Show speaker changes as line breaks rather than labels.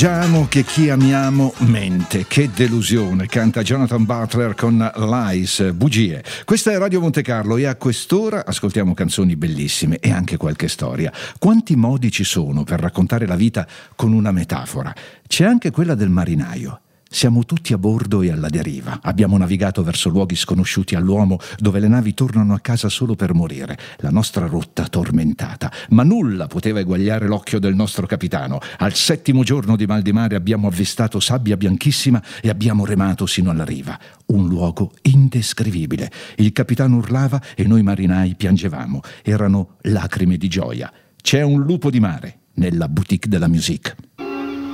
Diciamo che chi amiamo mente, che delusione, canta Jonathan Butler con Lies, bugie. Questa è Radio Monte Carlo e a quest'ora ascoltiamo canzoni bellissime e anche qualche storia. Quanti modi ci sono per raccontare la vita con una metafora? C'è anche quella del marinaio. Siamo tutti a bordo e alla deriva. Abbiamo navigato verso luoghi sconosciuti all'uomo, dove le navi tornano a casa solo per morire. La nostra rotta tormentata. Ma nulla poteva eguagliare l'occhio del nostro capitano. Al 7° giorno di mal di mare abbiamo avvistato sabbia bianchissima e abbiamo remato sino alla riva. Un luogo indescrivibile. Il capitano urlava e noi marinai piangevamo. Erano lacrime di gioia. C'è un lupo di mare nella boutique de la musique.